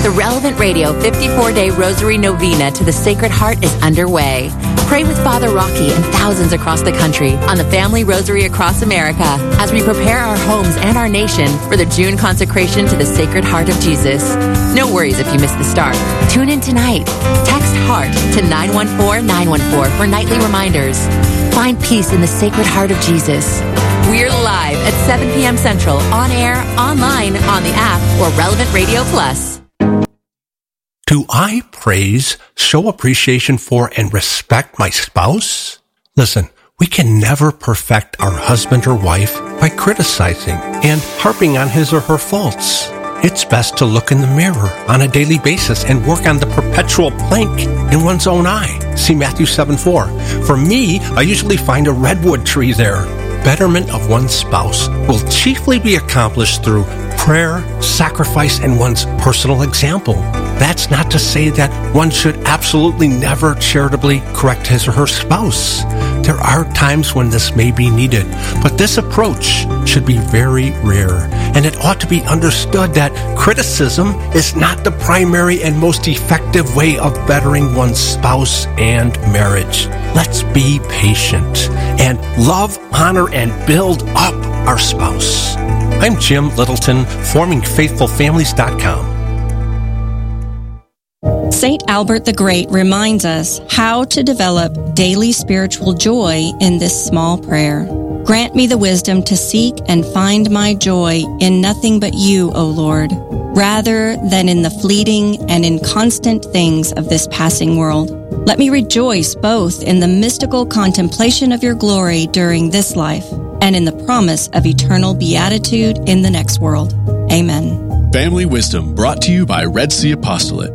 The Relevant Radio 54-Day Rosary Novena to the Sacred Heart is underway. Pray with Father Rocky and thousands across the country on the Family Rosary Across America as we prepare our homes and our nation for the June consecration to the Sacred Heart of Jesus. No worries if you miss the start. Tune in tonight. Text HEART to 914-914 for nightly reminders. Find peace in the Sacred Heart of Jesus. We're live at 7 p.m. Central, on air, online, on the app, or Relevant Radio Plus. Do I praise, show appreciation for, and respect my spouse? Listen, we can never perfect our husband or wife by criticizing and harping on his or her faults. It's best to look in the mirror on a daily basis and work on the perpetual plank in one's own eye. See Matthew 7:4. For me, I usually find a redwood tree there. Betterment of one's spouse will chiefly be accomplished through prayer, sacrifice, and one's personal example. That's not to say that one should absolutely never charitably correct his or her spouse. There are times when this may be needed, but this approach should be very rare, and it ought to be understood that criticism is not the primary and most effective way of bettering one's spouse and marriage. Let's be patient and love, honor, and build up our spouse. I'm Jim Littleton, formingfaithfulfamilies.com. St. Albert the Great reminds us how to develop daily spiritual joy in this small prayer. Grant me the wisdom to seek and find my joy in nothing but you, O Lord, rather than in the fleeting and inconstant things of this passing world. Let me rejoice both in the mystical contemplation of your glory during this life and in the promise of eternal beatitude in the next world. Amen. Family Wisdom, brought to you by Red Sea Apostolate.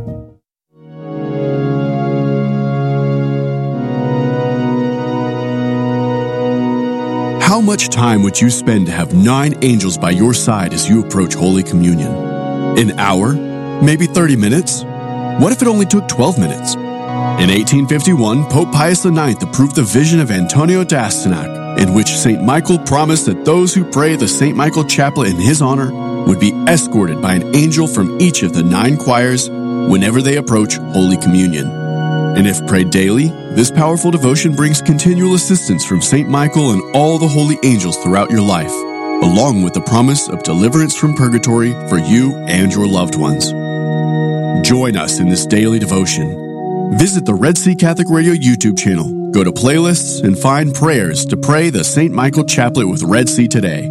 How much time would you spend to have 9 angels by your side as you approach Holy Communion? An hour? Maybe 30 minutes? What if it only took 12 minutes? In 1851, Pope Pius IX approved the vision of Antonio d'Astyanac, in which St. Michael promised that those who pray the St. Michael Chaplet in his honor would be escorted by an angel from each of the 9 choirs whenever they approach Holy Communion. And if prayed daily, this powerful devotion brings continual assistance from St. Michael and all the holy angels throughout your life, along with the promise of deliverance from purgatory for you and your loved ones. Join us in this daily devotion. Visit the Red Sea Catholic Radio YouTube channel, go to playlists, and find prayers to pray the St. Michael Chaplet with Red Sea today.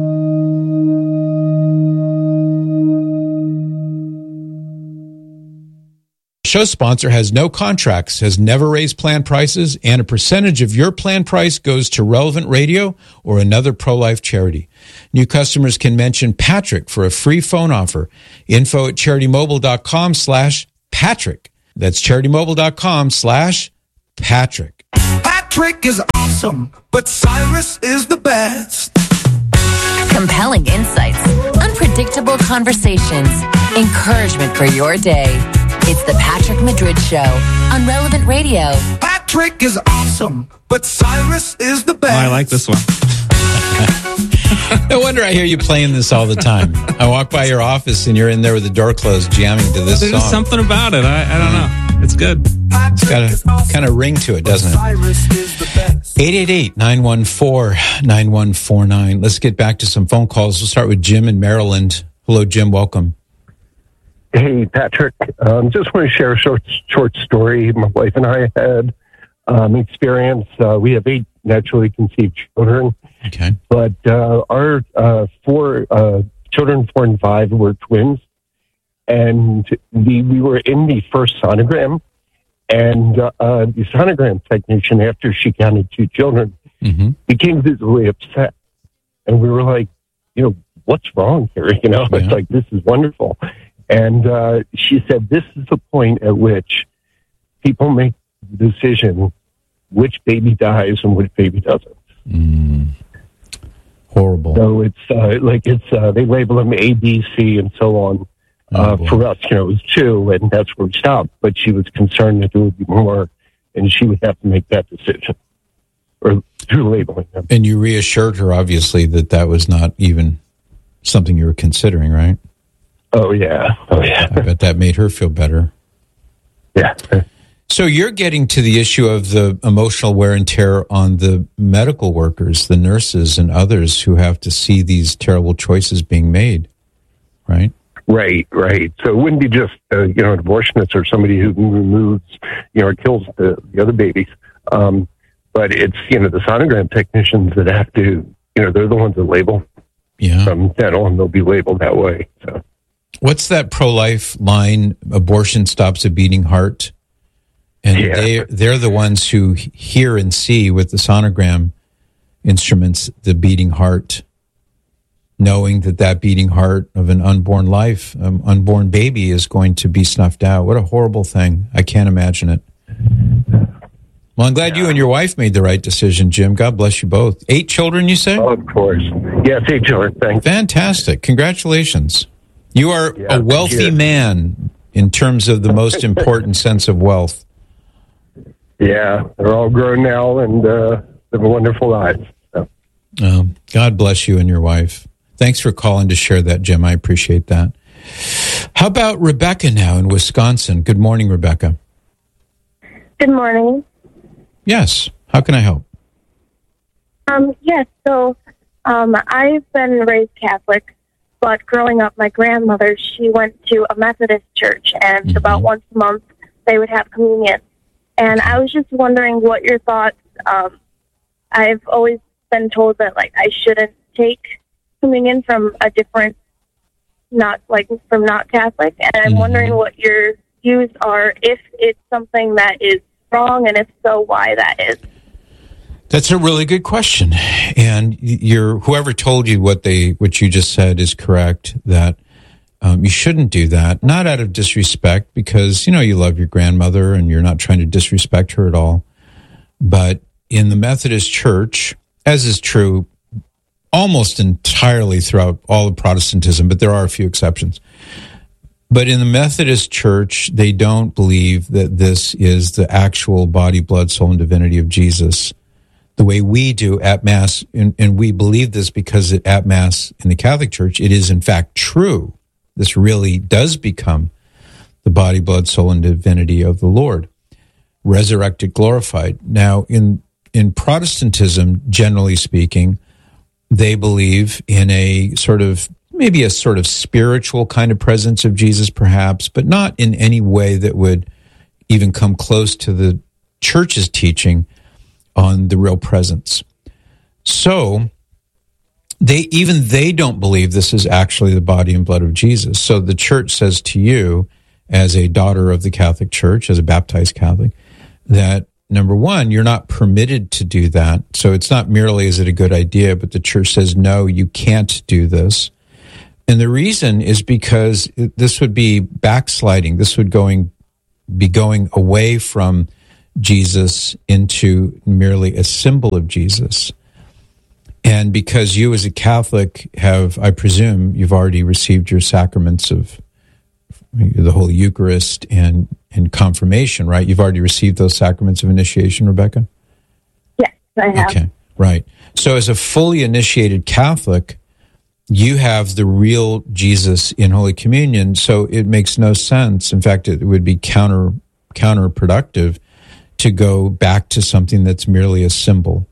Show sponsor has no contracts, has never raised plan prices, and a percentage of your plan price goes to Relevant Radio or another pro-life charity. New customers can mention Patrick for a free phone offer. info@CharityMobile.com/Patrick. That's CharityMobile.com/Patrick. Patrick is awesome, but Cyrus is the best. Compelling insights, unpredictable conversations, encouragement for your day. It's the Patrick Madrid Show on Relevant Radio. Patrick is awesome, but Cyrus is the best. Oh, I like this one. No wonder I hear you playing this all the time. I walk by your office and you're in there with the door closed jamming to this There's song. something about it. I don't know. It's good. It's got a kind of ring to it, doesn't it? 888-914-9149. Let's get back to some phone calls. We'll start with Jim in Maryland. Hello, Jim. Welcome. Hey, Patrick. Just want to share a short story. My wife and I had experience. We have 8 naturally conceived children. Okay. But our 4 children, 4 and 5, were twins. And we were in the first sonogram. And the sonogram technician, after she counted 2 children, became visibly upset. And we were like, what's wrong here? It's like, this is wonderful. And she said, this is the point at which people make the decision which baby dies and which baby doesn't. Horrible. So it's they label them A, B, C, and so on. For us, it was 2, and that's where we stopped. But she was concerned that there would be more, and she would have to make that decision, or through labeling them. And you reassured her, obviously, that was not even something you were considering, right? Oh, yeah. yeah. I bet that made her feel better. Yeah. So you're getting to the issue of the emotional wear and tear on the medical workers, the nurses and others who have to see these terrible choices being made, right? Right. So it wouldn't be just, an abortionist or somebody who removes, or kills the other babies. But it's, the sonogram technicians that have to, they're the ones that label from dental, and they'll be labeled that way. So, what's that pro-life line? Abortion stops a beating heart. And they're the ones who hear and see with the sonogram instruments the beating heart, knowing that beating heart of an unborn life, unborn baby is going to be snuffed out. What a horrible thing. I can't imagine it. Well, I'm glad you and your wife made the right decision, Jim. God bless you both. 8 children, you say? Oh, of course. Yes, 8 children. Thanks. Fantastic. Congratulations. You are a wealthy man in terms of the most important sense of wealth. Yeah, they're all grown now and live wonderful lives. So. God bless you and your wife. Thanks for calling to share that, Jim. I appreciate that. How about Rebecca now in Wisconsin? Good morning, Rebecca. Good morning. Yes. How can I help? Yes, so I've been raised Catholic, but growing up, my grandmother, she went to a Methodist church, and about once a month they would have communion. And I was just wondering what your thoughts. I've always been told that I shouldn't take communion from a different, not Catholic, and I'm wondering what your views are, if it's something that is wrong, and if so, why that is. That's a really good question, and whoever told you what you just said is correct. That you shouldn't do that, not out of disrespect, because you love your grandmother and you're not trying to disrespect her at all. But in the Methodist Church, as is true almost entirely throughout all of Protestantism, but there are a few exceptions. But in the Methodist Church, they don't believe that this is the actual body, blood, soul, and divinity of Jesus the way we do at Mass. And we believe this because at Mass in the Catholic Church, it is in fact true. This really does become the body, blood, soul, and divinity of the Lord, resurrected, glorified. Now, in Protestantism, generally speaking, they believe in maybe a sort of spiritual kind of presence of Jesus, perhaps, but not in any way that would even come close to the Church's teaching on the real presence. So they don't believe this is actually the body and blood of Jesus. So the Church says to you, as a daughter of the Catholic Church, as a baptized Catholic, that number one, you're not permitted to do that. So it's not merely is it a good idea, but the Church says, no, you can't do this. And the reason is because this would be backsliding. This would be going away from Jesus into merely a symbol of Jesus. And because you as a Catholic I presume, you've already received your sacraments of the Holy Eucharist and confirmation, right? You've already received those sacraments of initiation, Rebecca? Yes, I have. Okay, right. So as a fully initiated Catholic, you have the real Jesus in Holy Communion, so it makes no sense. In fact, it would be counterproductive to go back to something that's merely a symbol.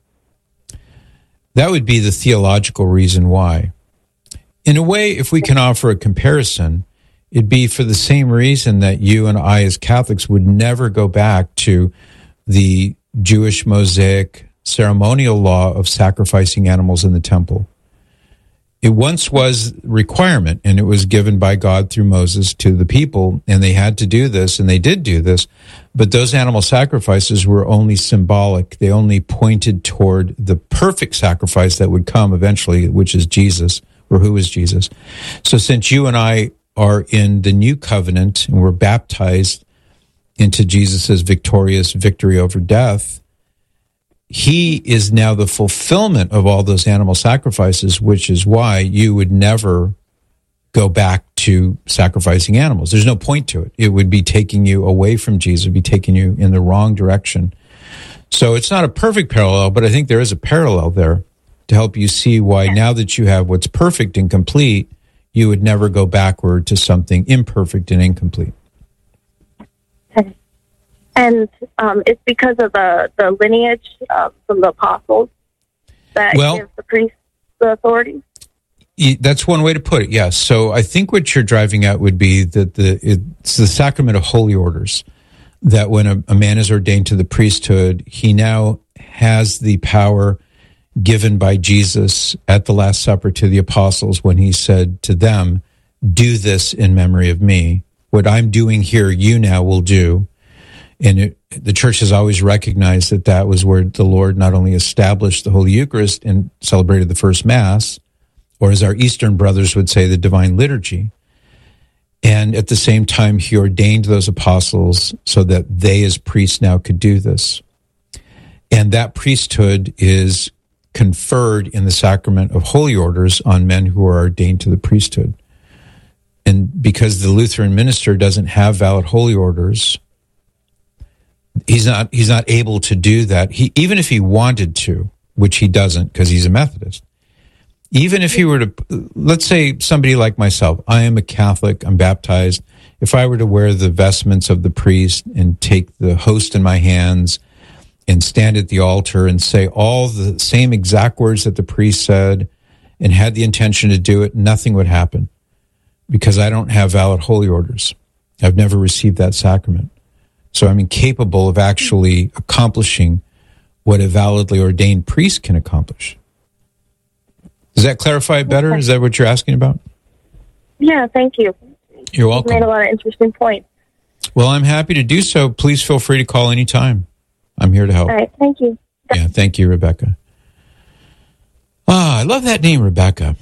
That would be the theological reason why. In a way, if we can offer a comparison, it'd be for the same reason that you and I as Catholics would never go back to the Jewish Mosaic ceremonial law of sacrificing animals in the temple. It once was a requirement, and it was given by God through Moses to the people, and they had to do this, and they did do this, but those animal sacrifices were only symbolic. They only pointed toward the perfect sacrifice that would come eventually, which is Jesus, or who is Jesus. So since you and I are in the new covenant, and we're baptized into Jesus' victorious victory over death, he is now the fulfillment of all those animal sacrifices, which is why you would never go back to sacrificing animals. There's no point to it. It would be taking you away from Jesus, it would be taking you in the wrong direction. So it's not a perfect parallel, but I think there is a parallel there to help you see why now that you have what's perfect and complete you would never go backward to something imperfect and incomplete. Okay. And it's because of the lineage from the apostles that gives the priest the authority? That's one way to put it, yes. So I think what you're driving at would be that it's the sacrament of holy orders, that when a man is ordained to the priesthood, he now has the power given by Jesus at the Last Supper to the apostles when he said to them, do this in memory of me. What I'm doing here, you now will do. And the church has always recognized that was where the Lord not only established the Holy Eucharist and celebrated the first Mass, or as our Eastern brothers would say, the Divine Liturgy. And at the same time, he ordained those apostles so that they as priests now could do this. And that priesthood is conferred in the sacrament of holy orders on men who are ordained to the priesthood. And because the Lutheran minister doesn't have valid holy orders, he's not able to do that. Even if he wanted to, which he doesn't because he's a Methodist. Even if he were to, let's say somebody like myself, I am a Catholic, I'm baptized. If I were to wear the vestments of the priest and take the host in my hands and stand at the altar and say all the same exact words that the priest said and had the intention to do it, nothing would happen because I don't have valid holy orders. I've never received that sacrament. So I'm incapable of actually accomplishing what a validly ordained priest can accomplish. Does that clarify it better? Is that what you're asking about? Yeah, thank you. You're welcome. You made a lot of interesting points. Well, I'm happy to do so. Please feel free to call anytime. I'm here to help. All right, thank you. Yeah, thank you, Rebecca. I love that name, Rebecca.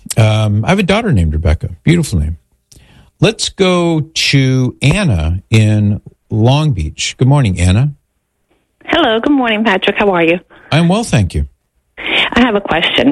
I have a daughter named Rebecca. Beautiful name. Let's go to Anna in Long Beach. Good morning, Anna. Hello. Good morning, Patrick. How are you? I'm well, thank you. I have a question.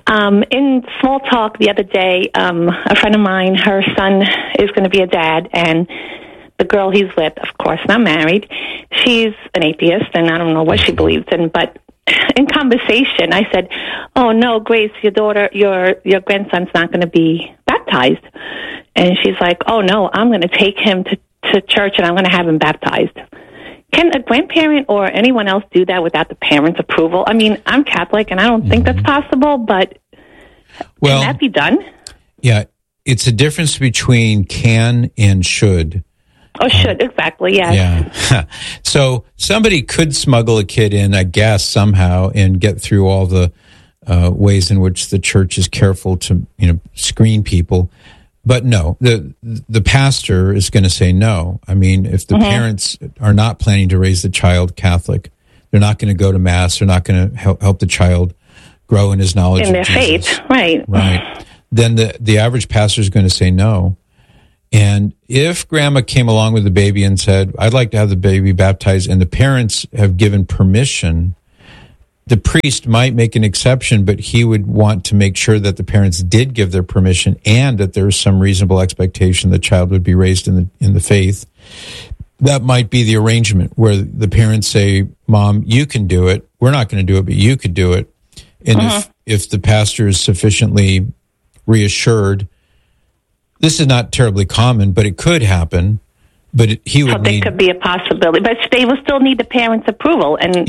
In small talk the other day, a friend of mine, her son is going to be a dad, and the girl he's with, of course, not married, she's an atheist, and I don't know what she believes in, but in conversation, I said, oh, no, Grace, your daughter, your grandson's not going to be baptized. And she's like, oh, no, I'm going to take him to church, and I'm going to have him baptized. Can a grandparent or anyone else do that without the parents' approval? I mean, I'm Catholic, and I don't think that's possible, but can that be done? Yeah, it's a difference between can and should. Oh, should, exactly, yes. Yeah. So somebody could smuggle a kid in, I guess, somehow, and get through all the ways in which the church is careful to, screen people. But no, the pastor is going to say no. I mean, if the parents are not planning to raise the child Catholic, they're not going to go to Mass, they're not going to help the child grow in his knowledge in of their Jesus. faith, right. Right. Then the average pastor is going to say no. And if grandma came along with the baby and said, I'd like to have the baby baptized, and the parents have given permission, the priest might make an exception, but he would want to make sure that the parents did give their permission and that there was some reasonable expectation the child would be raised in the faith. That might be the arrangement where the parents say, Mom, you can do it. We're not going to do it, but you could do it. And if the pastor is sufficiently reassured, this is not terribly common, but it could happen. But he would need... could be a possibility. But they will still need the parents' approval and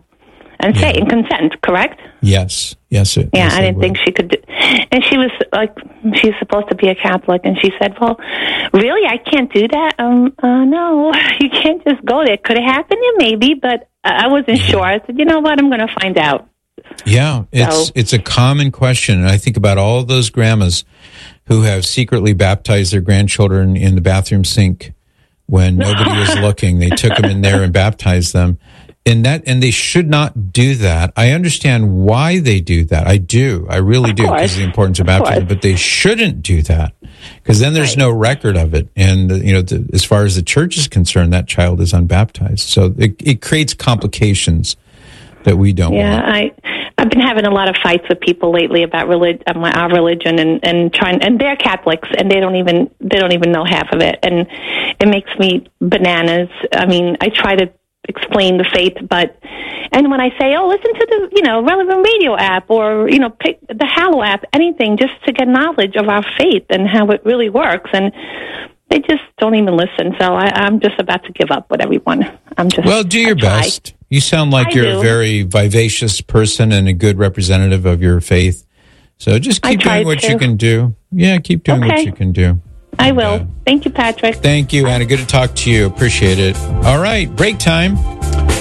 say and consent, correct? Yes. I didn't think she could do... And she was like, she's supposed to be a Catholic, and she said, well, really, I can't do that? No, you can't just go there. Could it happen? Yeah, maybe, but I wasn't sure. I said, you know what, I'm going to find out. Yeah, it's a common question, and I think about all those grandmas who have secretly baptized their grandchildren in the bathroom sink when nobody was looking. They took them in there and baptized them. And they should not do that. I understand why they do that. I do. I really do, because of the importance of baptism. But they shouldn't do that, because then there's no record of it. And, as far as the church is concerned, that child is unbaptized. So it creates complications that we don't want. Yeah, I've been having a lot of fights with people lately about our religion, and they're Catholics, and they don't even know half of it, and it makes me bananas. I mean, I try to explain the faith, and when I say, oh, listen to the, Relevant Radio app, or, pick the Hallow app, anything, just to get knowledge of our faith and how it really works. And they just don't even listen. So I'm just about to give up with everyone. Well, do your best. You sound like you're a very vivacious person and a good representative of your faith. So just keep doing what you can do. Yeah, keep doing what you can do. I will. Thank you, Patrick. Thank you, Anna. Good to talk to you. Appreciate it. All right, break time.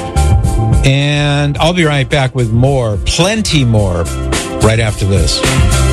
And I'll be right back with more, plenty more, right after this.